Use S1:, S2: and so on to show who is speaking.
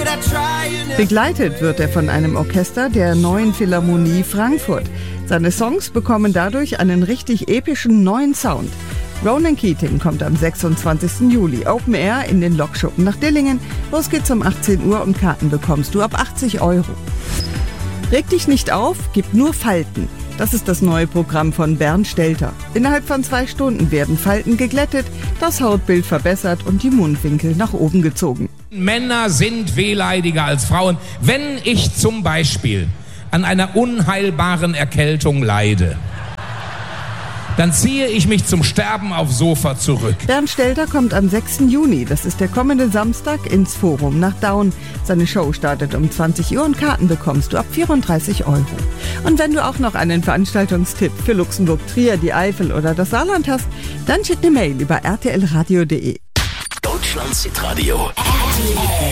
S1: Begleitet wird er von einem Orchester der Neuen Philharmonie Frankfurt. Seine Songs bekommen dadurch einen richtig epischen neuen Sound. Ronan Keating kommt am 26. Juli Open Air in den Lokschuppen nach Dillingen. Los geht's um 18 Uhr und Karten bekommst du ab 80 €. Reg dich nicht auf, gib nur Falten. Das ist das neue Programm von Bernd Stelter. Innerhalb von 2 Stunden werden Falten geglättet, das Hautbild verbessert und die Mundwinkel nach oben gezogen.
S2: Männer sind wehleidiger als Frauen. Wenn ich zum Beispiel an einer unheilbaren Erkältung leide, dann ziehe ich mich zum Sterben aufs Sofa zurück.
S1: Bernd Stelter kommt am 6. Juni, das ist der kommende Samstag, ins Forum nach Daun. Seine Show startet um 20 Uhr und Karten bekommst du ab 34 €. Und wenn du auch noch einen Veranstaltungstipp für Luxemburg, Trier, die Eifel oder das Saarland hast, dann schick eine Mail über rtlradio.de.
S3: Deutschland Hitradio.